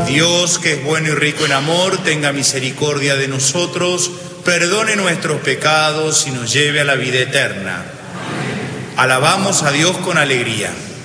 Dios, que es bueno y rico en amor, tenga misericordia de nosotros, perdone nuestros pecados y nos lleve a la vida eterna. Amén. Alabamos a Dios con alegría.